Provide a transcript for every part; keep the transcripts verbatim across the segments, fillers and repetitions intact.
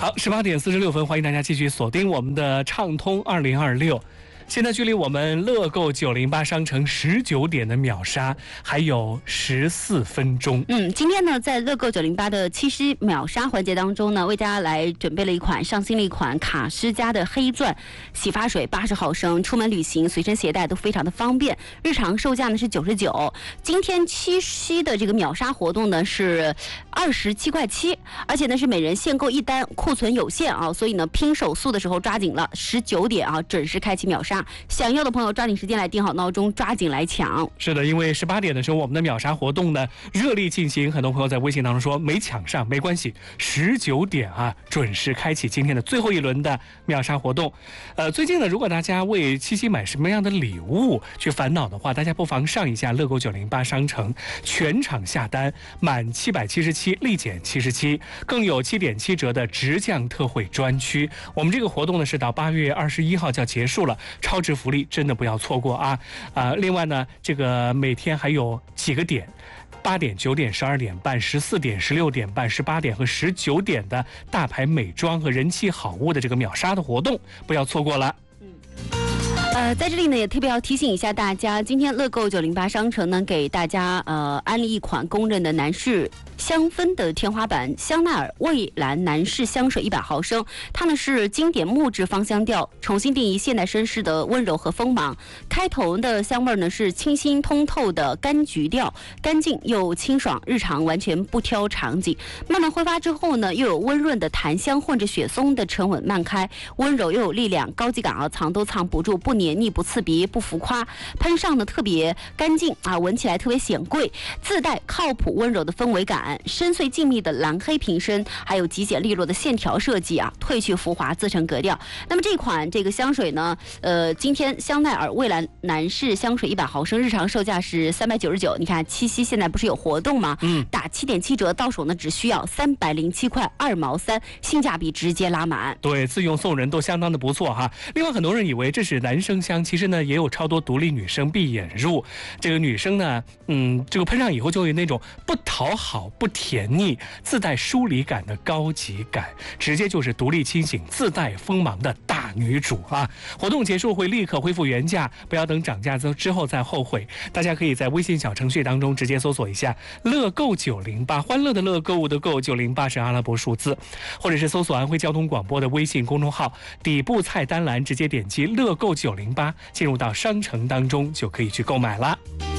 好，十八点四十六分，欢迎大家继续锁定我们的畅通二零二六。现在距离我们乐购九零八商城十九点的秒杀还有十四分钟。 嗯，今天呢，在乐购九零八的七夕秒杀环节当中呢，为大家来准备了一款上新的一款卡诗家的黑钻洗发水，八十毫升，出门旅行随身携带都非常的方便。日常售价呢是九十九，今天七夕的这个秒杀活动呢是二十七块七，而且呢是每人限购一单，库存有限啊，所以呢拼手速的时候抓紧了，十九点啊准时开启秒杀。想要的朋友抓紧时间来定好闹钟，抓紧来抢。 是的，因为十八点的时候我们的秒杀活动呢热力进行，很多朋友在微信当中说没抢上没关系，十九点啊准时开启今天的最后一轮的秒杀活动。呃，最近呢，如果大家为七夕买什么样的礼物去烦恼的话，大家不妨上一下乐购九零八商城，全场下单满七百七十七立减七十七，更有七点七折的直降特惠专区。我们这个活动呢是到八月二十一号就要结束了。超值福利真的不要错过啊！啊、呃，另外呢，这个每天还有几个点，八点、九点、十二点半、十四点、十六点半、十八点和十九点的大牌美妆和人气好物的这个秒杀的活动，不要错过了。 呃，在这里呢，也特别要提醒一下大家，今天乐购九零八商城呢，给大家呃安利一款公认的男士香氛的天花板香奈儿蔚蓝男士香水一百毫升，它呢是经典木质芳香调，重新定义现代绅士的温柔和锋芒。开头的香味呢是清新通透的柑橘调，干净又清爽，日常完全不挑场景。慢慢挥发之后呢，又有温润的檀香混着雪松的沉稳慢开，温柔又有力量，高级感啊藏都藏不住，不黏腻不刺鼻不浮夸，喷上呢特别干净啊，闻起来特别显贵，自带靠谱温柔的氛围感。深邃静谧的蓝黑瓶身，还有极简利落的线条设计啊，褪去浮华，自成格调。那么这款这个香水呢，呃，今天香奈儿蔚蓝男士香水一百毫升，日常售价是三百九十九。你看七夕现在不是有活动吗？嗯，打七点七折，到手呢只需要三百零七块二毛三，性价比直接拉满。 对，自用送人都相当的不错哈。另外，很多人以为这是男生香，其实呢也有超多独立女生闭眼入。这个女生呢，嗯，这个喷上以后就有那种不讨好、不甜腻、自带疏离感的高级感，直接就是独立清醒、自带锋芒的大女主啊！活动结束会立刻恢复原价，不要等涨价之后再后悔。大家可以在微信小程序当中直接搜索一下“乐购九零八”，欢乐的乐，购物的购，九零八是阿拉伯数字，或者是搜索安徽交通广播的微信公众号，底部菜单栏直接点击“乐购九零八”，进入到商城当中就可以去购买了。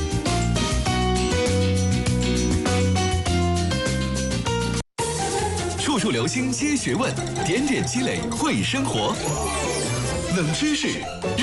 处处留心接学问，点点积累会生活，冷知识。